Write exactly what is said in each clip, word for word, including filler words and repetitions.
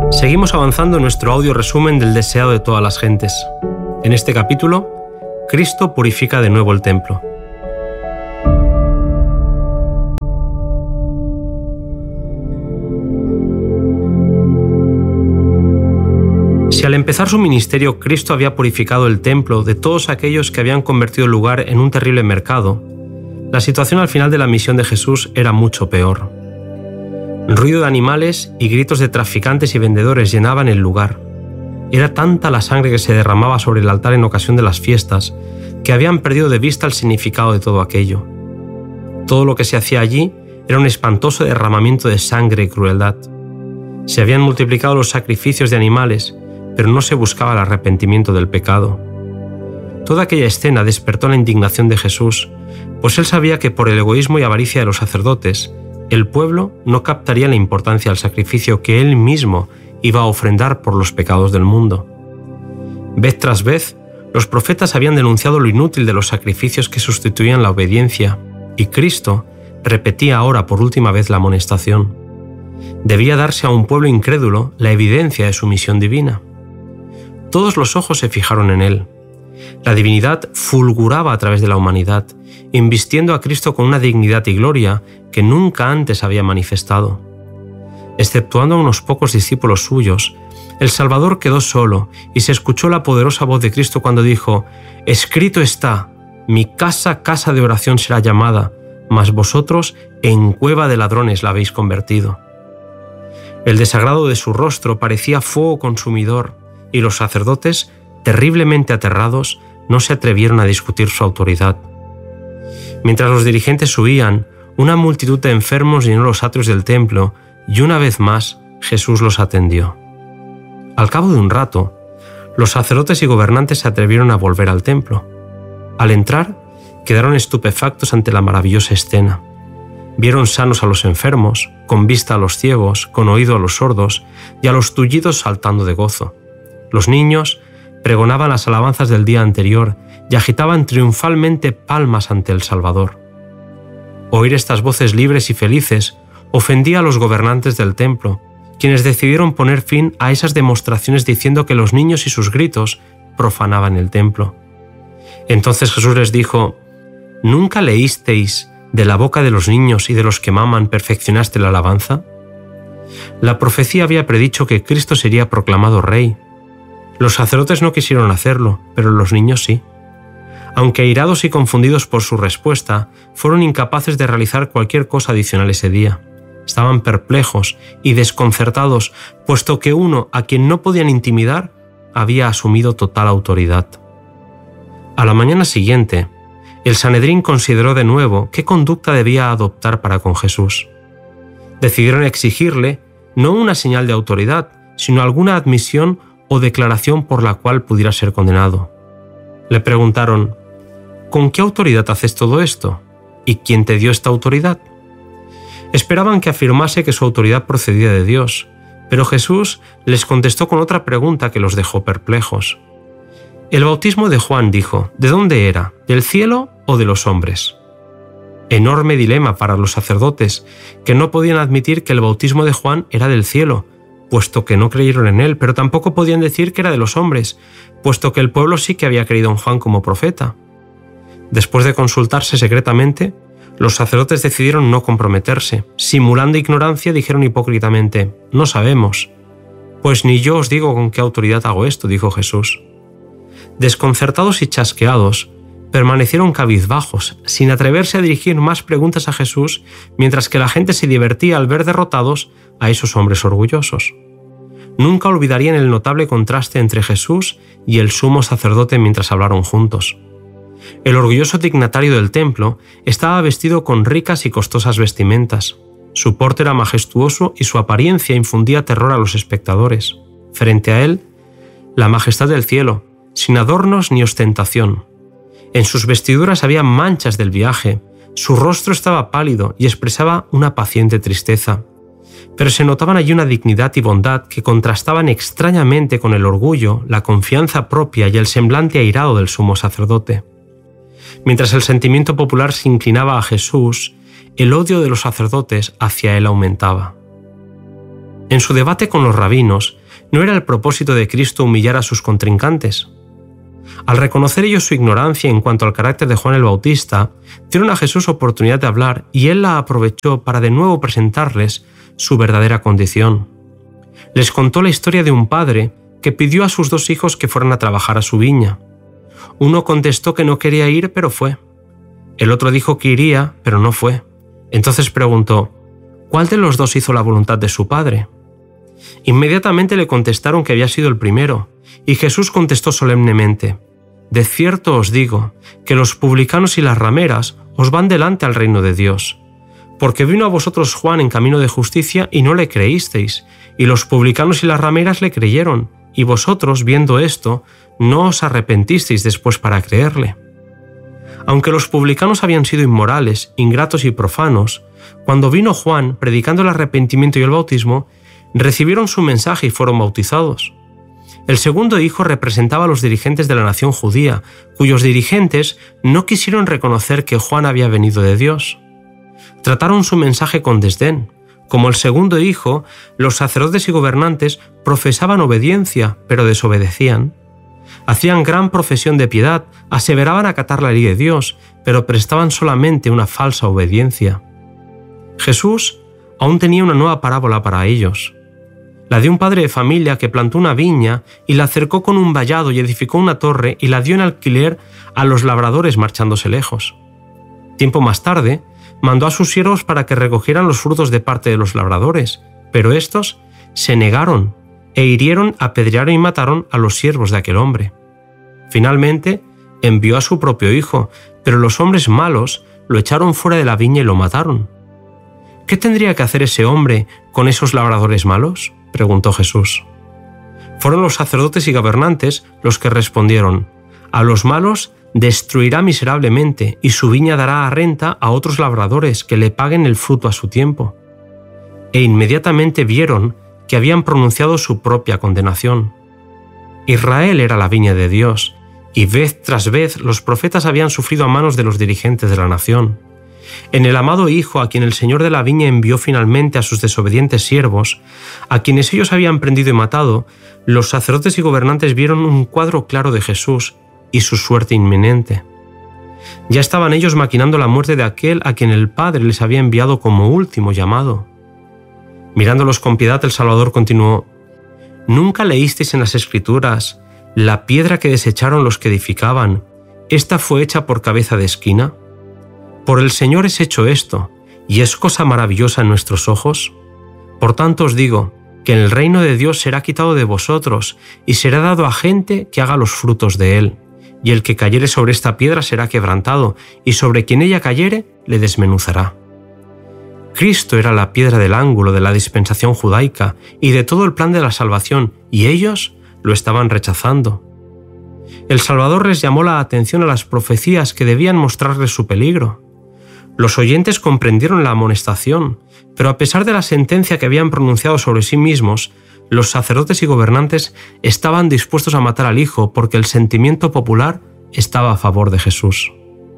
Seguimos avanzando en nuestro audio resumen del deseado de todas las gentes. En este capítulo, Cristo purifica de nuevo el templo. Si al empezar su ministerio Cristo había purificado el templo de todos aquellos que habían convertido el lugar en un terrible mercado, la situación al final de la misión de Jesús era mucho peor. Ruido de animales y gritos de traficantes y vendedores llenaban el lugar. Era tanta la sangre que se derramaba sobre el altar en ocasión de las fiestas que habían perdido de vista el significado de todo aquello. Todo lo que se hacía allí era un espantoso derramamiento de sangre y crueldad. Se habían multiplicado los sacrificios de animales, pero no se buscaba el arrepentimiento del pecado. Toda aquella escena despertó la indignación de Jesús, pues él sabía que por el egoísmo y avaricia de los sacerdotes, el pueblo no captaría la importancia del sacrificio que él mismo iba a ofrendar por los pecados del mundo. Vez tras vez, los profetas habían denunciado lo inútil de los sacrificios que sustituían la obediencia, y Cristo repetía ahora por última vez la amonestación. Debía darse a un pueblo incrédulo la evidencia de su misión divina. Todos los ojos se fijaron en él. La divinidad fulguraba a través de la humanidad, invistiendo a Cristo con una dignidad y gloria que nunca antes había manifestado. Exceptuando a unos pocos discípulos suyos, el Salvador quedó solo y se escuchó la poderosa voz de Cristo cuando dijo: «Escrito está, mi casa, casa de oración será llamada, mas vosotros en cueva de ladrones la habéis convertido». El desagrado de su rostro parecía fuego consumidor, y los sacerdotes, terriblemente aterrados, no se atrevieron a discutir su autoridad. Mientras los dirigentes huían, una multitud de enfermos llenó los atrios del templo y una vez más Jesús los atendió. Al cabo de un rato, los sacerdotes y gobernantes se atrevieron a volver al templo. Al entrar, quedaron estupefactos ante la maravillosa escena. Vieron sanos a los enfermos, con vista a los ciegos, con oído a los sordos y a los tullidos saltando de gozo. Los niños pregonaban las alabanzas del día anterior y agitaban triunfalmente palmas ante el Salvador. Oír estas voces libres y felices ofendía a los gobernantes del templo, quienes decidieron poner fin a esas demostraciones diciendo que los niños y sus gritos profanaban el templo. Entonces Jesús les dijo: ¿Nunca leísteis de la boca de los niños y de los que maman perfeccionaste la alabanza? La profecía había predicho que Cristo sería proclamado rey. Los sacerdotes no quisieron hacerlo, pero los niños sí. Aunque airados y confundidos por su respuesta, fueron incapaces de realizar cualquier cosa adicional ese día. Estaban perplejos y desconcertados, puesto que uno a quien no podían intimidar había asumido total autoridad. A la mañana siguiente, el Sanedrín consideró de nuevo qué conducta debía adoptar para con Jesús. Decidieron exigirle no una señal de autoridad, sino alguna admisión o declaración por la cual pudiera ser condenado. Le preguntaron: ¿con qué autoridad haces todo esto? ¿Y quién te dio esta autoridad? Esperaban que afirmase que su autoridad procedía de Dios, pero Jesús les contestó con otra pregunta que los dejó perplejos. El bautismo de Juan, dijo, ¿de dónde era? ¿Del cielo o de los hombres? Enorme dilema para los sacerdotes, que no podían admitir que el bautismo de Juan era del cielo, puesto que no creyeron en él, pero tampoco podían decir que era de los hombres, puesto que el pueblo sí que había creído en Juan como profeta. Después de consultarse secretamente, los sacerdotes decidieron no comprometerse. Simulando ignorancia, dijeron hipócritamente: «No sabemos». «Pues ni yo os digo con qué autoridad hago esto», dijo Jesús. Desconcertados y chasqueados, permanecieron cabizbajos, sin atreverse a dirigir más preguntas a Jesús, mientras que la gente se divertía al ver derrotados a esos hombres orgullosos. Nunca olvidarían el notable contraste entre Jesús y el sumo sacerdote mientras hablaron juntos. El orgulloso dignatario del templo estaba vestido con ricas y costosas vestimentas. Su porte era majestuoso y su apariencia infundía terror a los espectadores. Frente a él, la majestad del cielo, sin adornos ni ostentación. En sus vestiduras había manchas del viaje, su rostro estaba pálido y expresaba una paciente tristeza. Pero se notaban allí una dignidad y bondad que contrastaban extrañamente con el orgullo, la confianza propia y el semblante airado del sumo sacerdote. Mientras el sentimiento popular se inclinaba a Jesús, el odio de los sacerdotes hacia él aumentaba. En su debate con los rabinos, ¿No era el propósito de Cristo humillar a sus contrincantes? Al reconocer ellos su ignorancia en cuanto al carácter de Juan el Bautista, dieron a Jesús oportunidad de hablar y él la aprovechó para de nuevo presentarles su verdadera condición. Les contó la historia de un padre que pidió a sus dos hijos que fueran a trabajar a su viña. Uno contestó que no quería ir, pero fue. El otro dijo que iría, pero no fue. Entonces preguntó, ¿cuál de los dos hizo la voluntad de su padre? Inmediatamente le contestaron que había sido el primero, y Jesús contestó solemnemente, de cierto os digo, que los publicanos y las rameras os van delante al reino de Dios. Porque vino a vosotros Juan en camino de justicia y no le creísteis, y los publicanos y las rameras le creyeron, y vosotros, viendo esto, no os arrepentisteis después para creerle. Aunque los publicanos habían sido inmorales, ingratos y profanos, cuando vino Juan predicando el arrepentimiento y el bautismo, recibieron su mensaje y fueron bautizados. El segundo hijo representaba a los dirigentes de la nación judía, cuyos dirigentes no quisieron reconocer que Juan había venido de Dios. Trataron su mensaje con desdén. Como el segundo hijo, los sacerdotes y gobernantes profesaban obediencia, pero desobedecían. Hacían gran profesión de piedad, aseveraban acatar la ley de Dios, pero prestaban solamente una falsa obediencia. Jesús aún tenía una nueva parábola para ellos. La de un padre de familia que plantó una viña y la cercó con un vallado y edificó una torre y la dio en alquiler a los labradores marchándose lejos. Tiempo más tarde, mandó a sus siervos para que recogieran los frutos de parte de los labradores, pero éstos se negaron e hirieron, apedrearon y mataron a los siervos de aquel hombre. Finalmente, envió a su propio hijo, pero los hombres malos lo echaron fuera de la viña y lo mataron. ¿Qué tendría que hacer ese hombre con esos labradores malos?, preguntó Jesús. Fueron los sacerdotes y gobernantes los que respondieron, a los malos destruirá miserablemente y su viña dará a renta a otros labradores que le paguen el fruto a su tiempo. E inmediatamente vieron que habían pronunciado su propia condenación. Israel era la viña de Dios, y vez tras vez los profetas habían sufrido a manos de los dirigentes de la nación. En el amado Hijo, a quien el Señor de la viña envió finalmente a sus desobedientes siervos, a quienes ellos habían prendido y matado, los sacerdotes y gobernantes vieron un cuadro claro de Jesús y su suerte inminente. Ya estaban ellos maquinando la muerte de aquel a quien el Padre les había enviado como último llamado. Mirándolos con piedad, el Salvador continuó, ¿nunca leísteis en las Escrituras la piedra que desecharon los que edificaban? ¿Esta fue hecha por cabeza de esquina? Por el Señor es hecho esto, y es cosa maravillosa en nuestros ojos. Por tanto os digo, que el reino de Dios será quitado de vosotros, y será dado a gente que haga los frutos de él. Y el que cayere sobre esta piedra será quebrantado, y sobre quien ella cayere le desmenuzará. Cristo era la piedra del ángulo de la dispensación judaica y de todo el plan de la salvación, y ellos lo estaban rechazando. El Salvador les llamó la atención a las profecías que debían mostrarles su peligro. Los oyentes comprendieron la amonestación, pero a pesar de la sentencia que habían pronunciado sobre sí mismos, los sacerdotes y gobernantes estaban dispuestos a matar al Hijo porque el sentimiento popular estaba a favor de Jesús.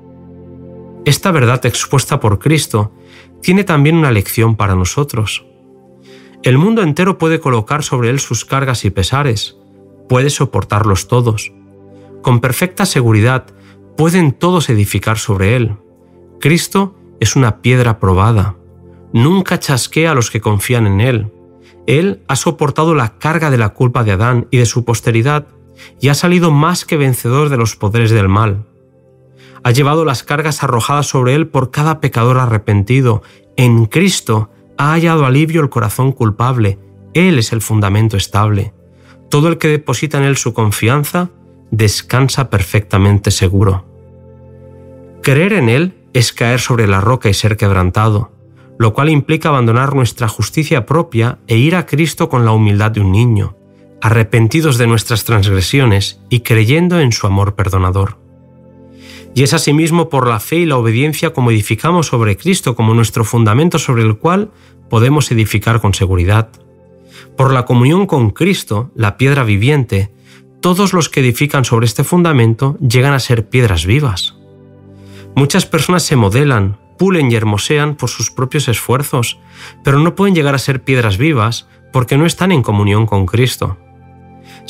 Esta verdad expuesta por Cristo tiene también una lección para nosotros. El mundo entero puede colocar sobre él sus cargas y pesares, puede soportarlos todos. Con perfecta seguridad pueden todos edificar sobre él. Cristo es una piedra probada. Nunca chasquea a los que confían en él. Él ha soportado la carga de la culpa de Adán y de su posteridad y ha salido más que vencedor de los poderes del mal. Ha llevado las cargas arrojadas sobre él por cada pecador arrepentido. En Cristo ha hallado alivio el corazón culpable. Él es el fundamento estable. Todo el que deposita en él su confianza descansa perfectamente seguro. Creer en él es caer sobre la roca y ser quebrantado, lo cual implica abandonar nuestra justicia propia e ir a Cristo con la humildad de un niño, arrepentidos de nuestras transgresiones y creyendo en su amor perdonador. Y es asimismo por la fe y la obediencia como edificamos sobre Cristo como nuestro fundamento sobre el cual podemos edificar con seguridad. Por la comunión con Cristo, la piedra viviente, todos los que edifican sobre este fundamento llegan a ser piedras vivas. Muchas personas se modelan, pulen y hermosean por sus propios esfuerzos, pero no pueden llegar a ser piedras vivas porque no están en comunión con Cristo.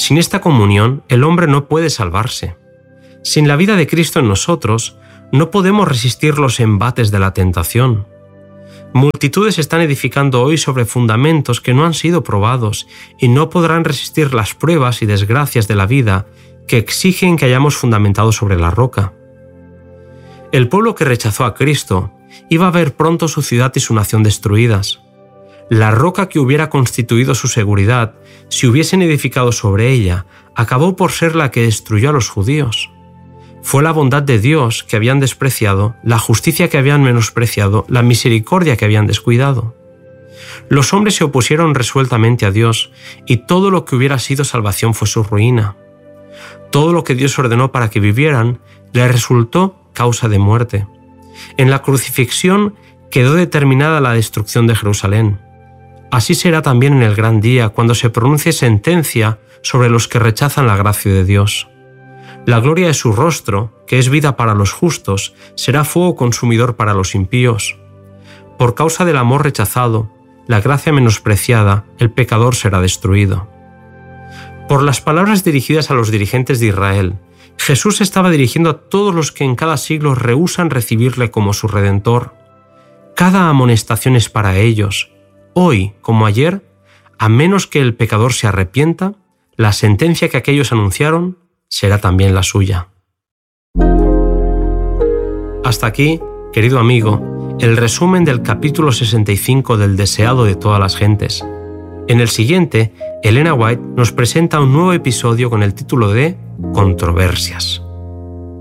Sin esta comunión, el hombre no puede salvarse. Sin la vida de Cristo en nosotros, no podemos resistir los embates de la tentación. Multitudes están edificando hoy sobre fundamentos que no han sido probados y no podrán resistir las pruebas y desgracias de la vida que exigen que hayamos fundamentado sobre la roca. El pueblo que rechazó a Cristo iba a ver pronto su ciudad y su nación destruidas. La roca que hubiera constituido su seguridad, si hubiesen edificado sobre ella, acabó por ser la que destruyó a los judíos. Fue la bondad de Dios que habían despreciado, la justicia que habían menospreciado, la misericordia que habían descuidado. Los hombres se opusieron resueltamente a Dios, y todo lo que hubiera sido salvación fue su ruina. Todo lo que Dios ordenó para que vivieran les resultó causa de muerte. En la crucifixión quedó determinada la destrucción de Jerusalén. Así será también en el gran día, cuando se pronuncie sentencia sobre los que rechazan la gracia de Dios. La gloria de su rostro, que es vida para los justos, será fuego consumidor para los impíos. Por causa del amor rechazado, la gracia menospreciada, el pecador será destruido. Por las palabras dirigidas a los dirigentes de Israel, Jesús estaba dirigiendo a todos los que en cada siglo rehúsan recibirle como su Redentor. Cada amonestación es para ellos. Hoy, como ayer, a menos que el pecador se arrepienta, la sentencia que aquellos anunciaron será también la suya. Hasta aquí, querido amigo, el resumen del capítulo sesenta y cinco del Deseado de todas las gentes. En el siguiente, Elena White nos presenta un nuevo episodio con el título de Controversias.